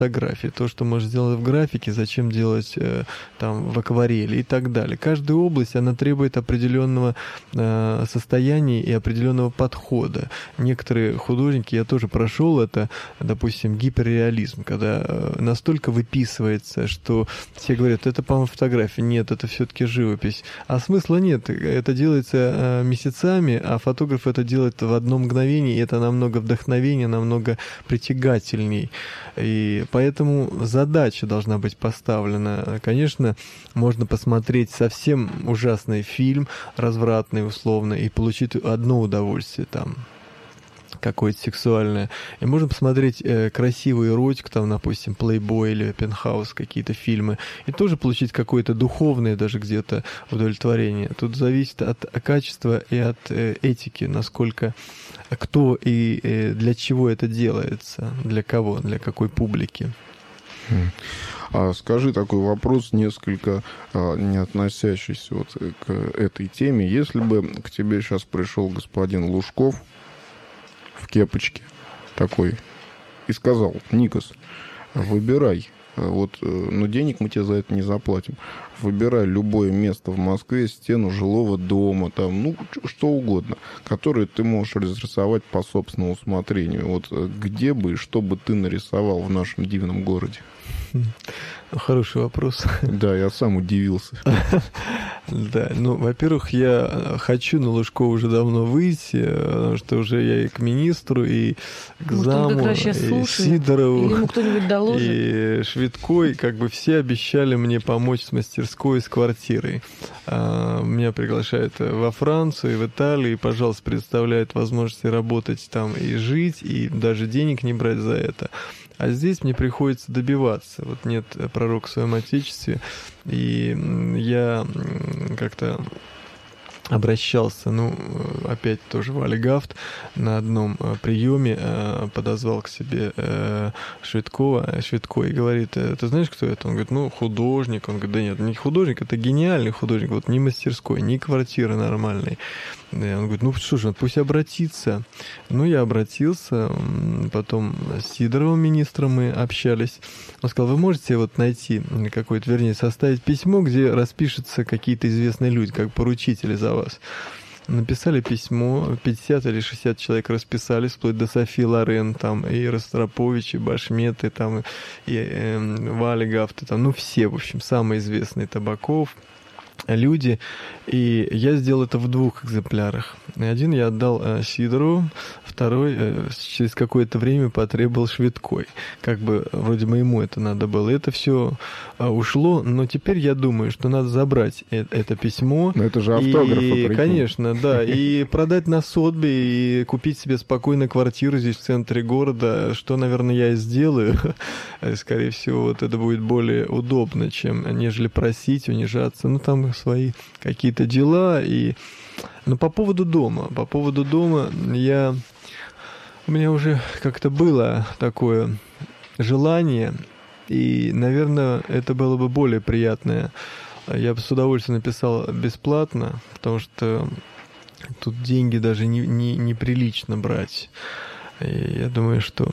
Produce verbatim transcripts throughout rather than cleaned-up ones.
фотографии. То, что можно сделать в графике, зачем делать э, там в акварели и так далее. Каждая область, она требует определенного э, состояния и определенного подхода. Некоторые художники, я тоже прошел это, допустим, гиперреализм, когда э, настолько выписывается, что все говорят, это, по-моему, фотография. Нет, это все-таки живопись. А смысла нет. Это делается э, месяцами, а фотограф это делает в одно мгновение, и это намного вдохновения, намного притягательней. И поэтому задача должна быть поставлена. Конечно, можно посмотреть совсем ужасный фильм, развратный условно, и получить одно удовольствие там, какое-то сексуальное. И можно посмотреть э, красивую эротику, там, допустим, Playboy или Penthouse, какие-то фильмы, и тоже получить какое-то духовное даже где-то удовлетворение. Тут зависит от качества и от э, этики, насколько, кто и э, для чего это делается, для кого, для какой публики. А скажи такой вопрос, несколько а, не относящийся вот к этой теме. Если бы к тебе сейчас пришел господин Лужков в кепочке такой и сказал: Никос, выбирай, вот, но денег мы тебе за это не заплатим, выбирай любое место в Москве, стену жилого дома, там, ну, что угодно, которое ты можешь разрисовать по собственному усмотрению. Вот где бы и что бы ты нарисовал в нашем дивном городе? Хороший вопрос. Да, я сам удивился. Да, ну, во-первых, я хочу на Лужкова уже давно выйти, потому что уже я и к министру, и к Может, заму, и слушает, Сидорову, или ему кто-нибудь доложит? и Швидко, и как бы все обещали мне помочь с мастерской, с квартирой. А, меня приглашают во Францию, и в Италию, и, пожалуйста, предоставляют возможности работать там и жить, и даже денег не брать за это. А здесь мне приходится добиваться. Вот нет пророка в своем отечестве. И я как-то обращался, ну, опять тоже в Алигафт, на одном приеме подозвал к себе Швидкова, Швидко, и говорит: ты знаешь, кто это? Он говорит: ну, художник. Он говорит: да нет, не художник, это гениальный художник, вот ни мастерской, ни квартиры нормальной. Он говорит: ну что же, пусть обратится. Ну, я обратился, потом с Сидоровым министром мы общались. Он сказал: вы можете вот найти какое-то, вернее, составить письмо, где распишутся какие-то известные люди, как поручители за вас. Написали письмо, пятьдесят или шестьдесят человек расписались, вплоть до Софии Лорен, там, и Ростропович, и Башметы, там, и э, Валигафты, там, ну, все, в общем, самые известные, Табаков, люди, и я сделал это в двух экземплярах. Один я отдал э, Сидорову, второй э, через какое-то время потребовал Швидкой. Как бы вроде бы ему это надо было. Это все э, ушло, но теперь я думаю, что надо забрать э- это письмо. Но это же автографы, и, прикинь. конечно, да, и продать на Сотбе, и купить себе спокойно квартиру здесь в центре города, что, наверное, я и сделаю. Скорее всего, вот это будет более удобно, чем нежели просить, унижаться. Ну, там свои какие-то дела. И... Но по поводу дома, по поводу дома я... У меня уже как-то было такое желание, и, наверное, это было бы более приятное. Я бы с удовольствием написал бесплатно, потому что тут деньги даже не, не, неприлично брать. И я думаю, что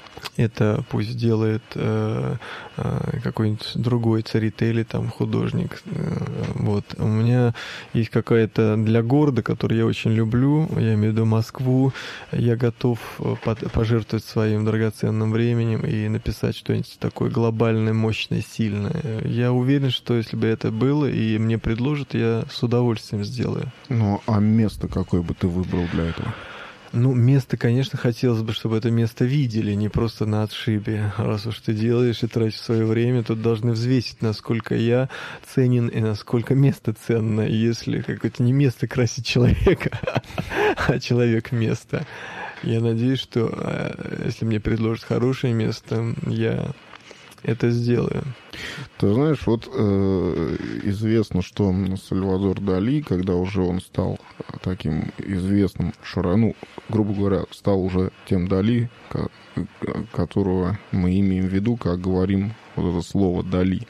это пусть делает э, э, какой-нибудь другой царитель, там, художник. Вот. У меня есть какая-то для города, который я очень люблю, я имею в виду Москву, я готов под, пожертвовать своим драгоценным временем и написать что-нибудь такое глобальное, мощное, сильное. Я уверен, что если бы это было и мне предложат, я с удовольствием сделаю. Ну, а место какое бы ты выбрал для этого? Ну, место, конечно, хотелось бы, чтобы это место видели, не просто на отшибе. Раз уж ты делаешь и тратишь свое время, тут должны взвесить, насколько я ценен и насколько место ценно. Если какое-то не место красит человека, а человек место. Я надеюсь, что если мне предложат хорошее место, я это сделаю. Ты знаешь, вот э, известно, что Сальвадор Дали, когда уже он стал таким известным, шара, ну, грубо говоря, стал уже тем Дали, ко- которого мы имеем в виду, как говорим вот это слово Дали,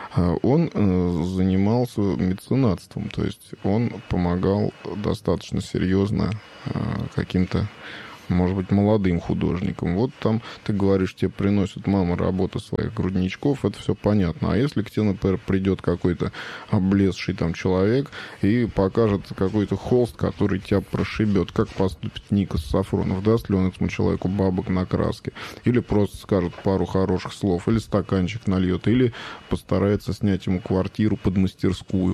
он э, занимался меценатством, то есть он помогал достаточно серьезно э, каким-то может быть, молодым художникам. Вот там, ты говоришь, тебе приносят мама работы своих грудничков, это все понятно. А если к тебе, например, придет какой-то облезший там человек и покажет какой-то холст, который тебя прошибет, как поступит Никос Сафронов? Даст ли он этому человеку бабок на краске? Или просто скажет пару хороших слов, или стаканчик нальет, или постарается снять ему квартиру под мастерскую?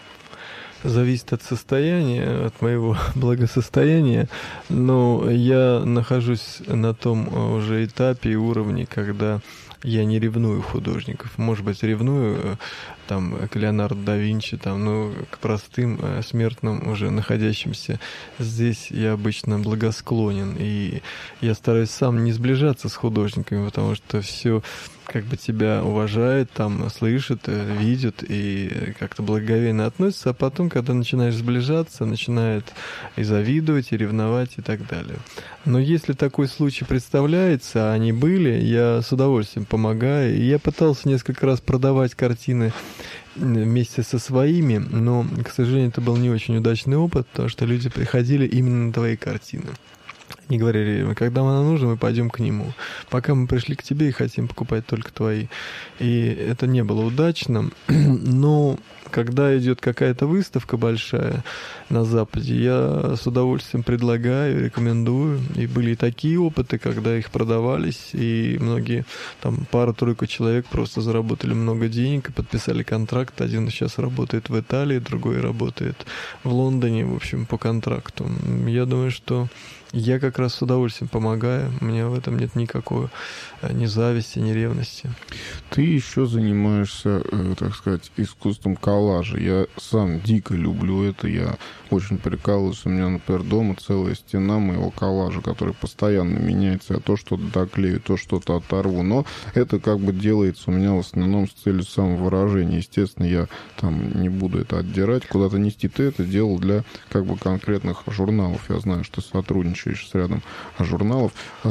Зависит от состояния, от моего благосостояния, но я нахожусь на том уже этапе и уровне, когда я не ревную художников. Может быть, ревную там, к Леонардо да Винчи, там, но к простым смертным, уже находящимся здесь, я обычно благосклонен. И я стараюсь сам не сближаться с художниками, потому что все как бы тебя уважает, там, слышит, видит и как-то благоговейно относится, а потом, когда начинаешь сближаться, начинает и завидовать, и ревновать, и так далее. Но если такой случай представляется, а они были, я с удовольствием помогаю. И я пытался несколько раз продавать картины вместе со своими, но, к сожалению, это был не очень удачный опыт, потому что люди приходили именно на твои картины. И говорили, когда нам нужно, мы пойдем к нему. Пока мы пришли к тебе и хотим покупать только твои. И это не было удачно. Но когда идет какая-то выставка большая на Западе, я с удовольствием предлагаю, рекомендую. И были и такие опыты, когда их продавались, и многие, там, пара-тройка человек просто заработали много денег и подписали контракт. Один сейчас работает в Италии, другой работает в Лондоне, в общем, по контракту. Я думаю, что я как раз с удовольствием помогаю. У меня в этом нет никакой ни зависти, ни ревности. Ты еще занимаешься, так сказать, искусством коллажа. Я сам дико люблю это. Я очень прикалываюсь. У меня, например, дома целая стена моего коллажа, который постоянно меняется. Я то что-то доклею, то что-то оторву. Но это как бы делается у меня в основном с целью самовыражения. Естественно, я там не буду это отдирать, куда-то нести. Ты это делал для как бы конкретных журналов. Я знаю, что сотрудничаешь с рядом журналов.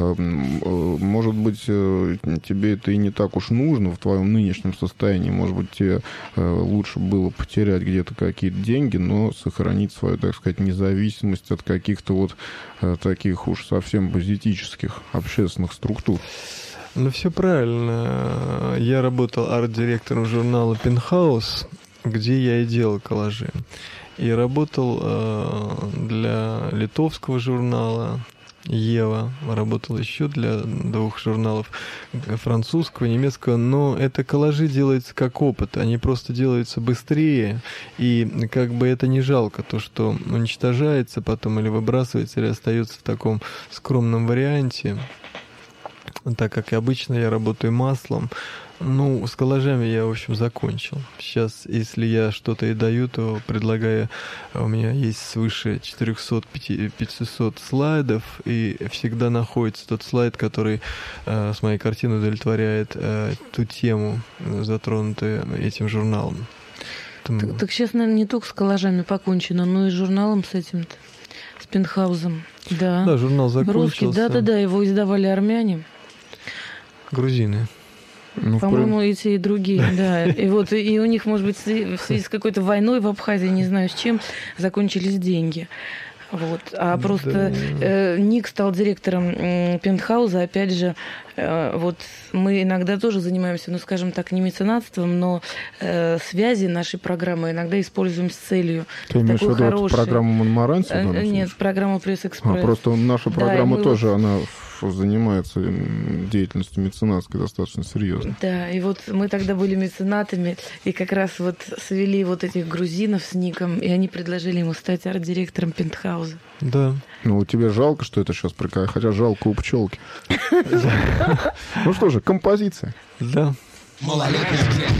Может быть, тебе это и не так уж нужно в твоем нынешнем состоянии. Может быть, тебе лучше было потерять где-то какие-то деньги, но сохранить свою, так сказать, независимость от каких-то вот таких уж совсем базитических общественных структур. Ну, все правильно. Я работал арт-директором журнала «Пентхаус», где я и делал коллажи. И работал э, для литовского журнала «Ева», работал еще для двух журналов, французского, немецкого, но это коллажи делаются как опыт, они просто делаются быстрее, и как бы это не жалко, то, что уничтожается потом или выбрасывается, или остается в таком скромном варианте, так как обычно я работаю маслом. Ну, с коллажами я, в общем, закончил. Сейчас, если я что-то и даю, то предлагаю... У меня есть свыше четыреста-пятьсот слайдов, и всегда находится тот слайд, который э, с моей картиной удовлетворяет э, ту тему, затронутую этим журналом. Так, так сейчас, наверное, не только с коллажами покончено, но и с журналом с этим-то, с Пентхаузом. Да, да, журнал закончился. Да-да-да, его издавали армяне. Грузины. Ну, По-моему, прям... и те, и другие, да. И вот и у них, может быть, в связи с какой-то войной в Абхазии, не знаю с чем, закончились деньги. Вот. А просто да. э, Ник стал директором э, Пентхауза. Опять же, э, вот мы иногда тоже занимаемся, ну, скажем так, не меценатством, но э, связи нашей программы иногда используем с целью. Ты имеешь в виду хорошей... программу Монмаранси? Э, нет, программу Пресс-экспресс. А, просто наша программа да, тоже, мы... она занимается деятельностью меценатской достаточно серьезно. Да, и вот мы тогда были меценатами, и как раз вот свели вот этих грузинов с Ником, и они предложили ему стать арт-директором Пентхауза. Да. Ну, тебе жалко, что это сейчас приказ, хотя жалко у пчелки. Ну что же, композиция. Да. Малолетний